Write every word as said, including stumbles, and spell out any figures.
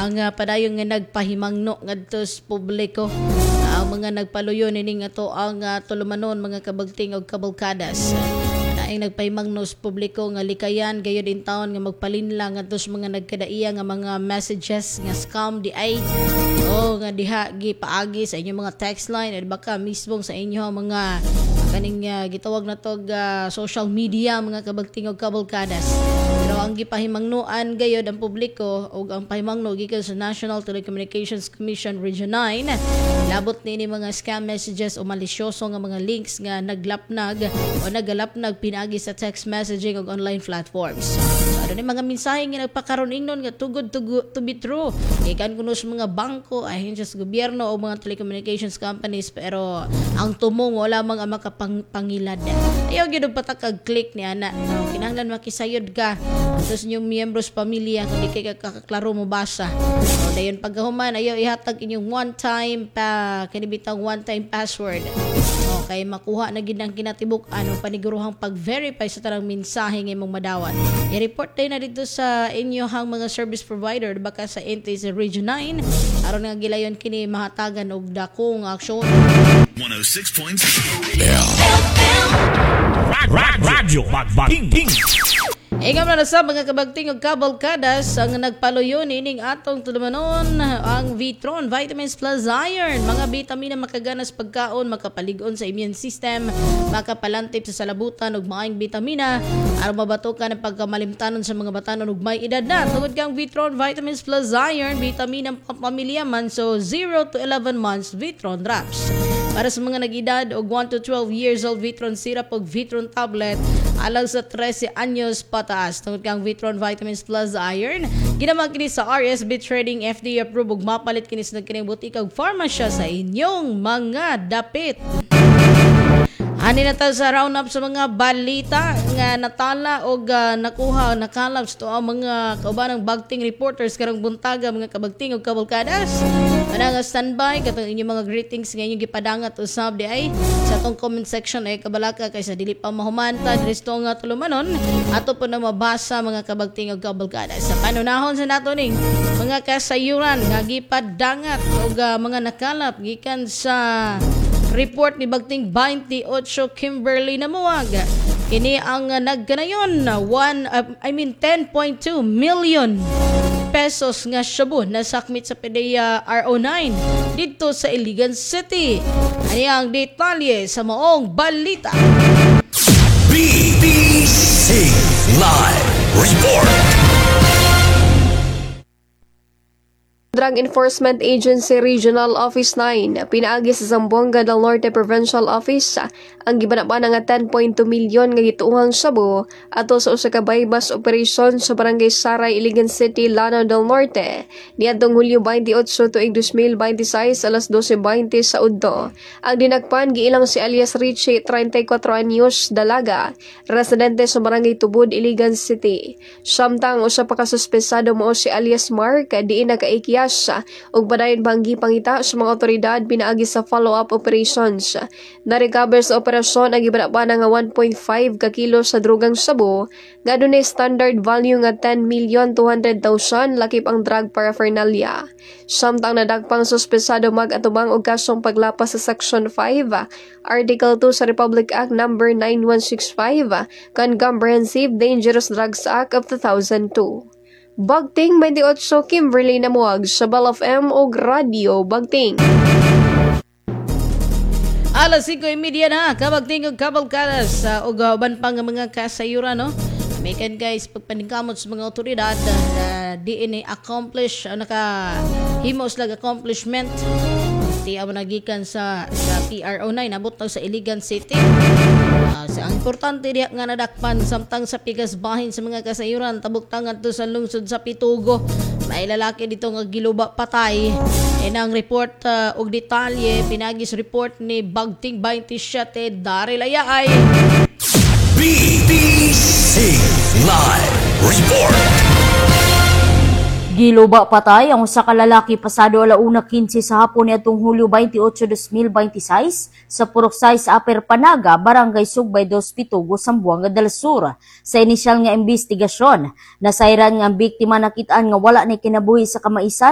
ang uh, padayon nga nagpahimangno ngadto sa publiko. Ang mga nagpaluyon ini nga to ang uh, tulumanon mga kabagting og kabalkadas. Ay nagpahimangno sa publiko nga likayan gayud in taon nga magpalinlang ngadto sa mga nagkadaiya nga mga messages nga scam di ay o nga diha gipaagi sa inyong mga text line at baka mismo sa inyo mga kaning uh, gitawag na tog uh, social media mga kabagting og kabalkadas. Pero ang gipahimangnuan gayud ang publiko og ang pahimangno gikan sa National Telecommunications Commission Region nine labot nini mga scam messages o malisyoso nga mga links nga naglapnag o nagalapnag pinagi sa text messaging og online platforms. So, ano ni mga mensahe nga nagpakaron ingnon nga tugod to, to be true ikan kuno sa mga bangko ahensya sa gobyerno o mga telecommunications companies pero ang tumong wala mang ang makapangilad. Ayaw gyud patakag click ni ana. No, kinahanglan makisayod ka sa inyong miyembros pamilya kung di kay kakaklaro mo basa. So, dayon pagkahuman ayaw ihatag inyong one time pa kinibitang one time password. Okay, makuha na gid ang kinatibuk-an o paniguruhang pag-verify sa tarang mensahe nga imong madawat. I-report din na dito sa inyohang mga service provider baka sa N T sa Region nine aron nga gilayon kini mahatagan og dakong aksyon. one oh six point six Radyo Bagbaking. Ingam na sa mga kabagting og kabalkadas ang nagpaluyon ining atong tulumanon ang Vitron Vitamins Plus Iron. Mga bitamina makaganas pagkaon, makapaligon sa immune system, makapalantip sa salabutan og maayong bitamina aron mabatukan ang pagkamalimtanon sa mga batanon ug may edad na. Tungod kang Vitron Vitamins Plus Iron, bitamina pamilya man so zero to eleven months Vitron Drops. Para sa mga nag-edad og one to twelve years old, Vitron Syrup o Vitron Tablet alang sa thirteen anyos pataas. Tungod kang Vitron Vitamins Plus Iron, ginamag kini sa R S B Trading F D A approved ug mapalit kini sa nagkining butika ug pharmacy sa inyong mga dapit. Ani na ta sa round up sa mga balita nga natala o uh, nakuha nakalap sa ang mga kaubanang bagting reporters karong buntaga mga kabagting o kabalkadas. Ana nga standby katong inyong mga greetings nga inyong gipadangat usab di ay sa tong comment section ay kabalaka kaysa dili pa mahumanta diristo nga tulumanon ato po na mabasa mga kabagting o kabalkadas. Sa panunahon sa nato ning mga kasayuran nga gipadangat o uh, mga nakalap gikan sa report ni Bagting twenty-eight Kimberly Namuwag. Kini ang uh, nagkanayon one uh, I mean ten point two million pesos nga shabu na sakmit sa P D E A R O nine dito sa Iligan City. Ani ang detalye sa maong balita. B B C Live Report. Drug Enforcement Agency Regional Office nine pinaagi sa Zamboanga del Norte Provincial Office ang gibanabana nga ten point two milyon nga gituohang shabu ato sa usa ka bypass operation sa Barangay Saray, Iligan City, Lanao del Norte niadtong Hulyo twenty-eight tuig twenty twenty-six alas twelve twenty sa udto. Ang dinakpan giilang si alias Richie, thirty-four anyos, dalaga, residente sa Barangay Tubod, Iligan City. Samtang usa pa ka suspesado mao si alias Mark diin nakaikya ug padayon banggi pangita sa mga otoridad pinaagi sa follow-up operations. Na-recover sa operasyon ang gibanabana nga one point five ka kilo sa drugang shabu nga dunay standard value nga ten million two hundred thousand lakip ang drug paraphernalia. Samtang nadagpang suspesado mag-atubang og kasong paglapas sa Section five, Article two sa Republic Act number nine one six five kan Comprehensive Dangerous Drugs Act of two thousand two. Bagting twenty-eight Kimberly Namuwag sa Bal of M o Radio Bagting. Alas cinco y media na, kabagting og kabalkadas sa uh, ugaban pa nga mga kasayuran, no? Mekan guys, pagpaningkamot sa mga otoridad na uh, di ini accomplish, uh, naka-himo sila accomplishment. Di ako nagikan sa, sa P R O nine, nabot na sa Iligan City. Uh, sa ang importante diha nga nadakpan samtang sa pigas bahin sa mga kasayuran tabok tangan to sa lungsod sa Pitugo. May lalaki dito nga giluba patay. E ang report uh, og detalye pinagis report ni Bagting twenty-seven Daryl Ayaay. B B C Live Report. Giluba patay ang usa ka lalaki pasado alauna quince sa hapon niadtong Hulyo twenty-eight twenty twenty-six sa Puruksay sa Upper Panaga, Barangay Sugbay dos Pitugo, Zamboanga del Sur. Sa inisyal nga investigasyon, nasayran nga ang biktima nakitaan nga wala ni kinabuhi sa kamaisan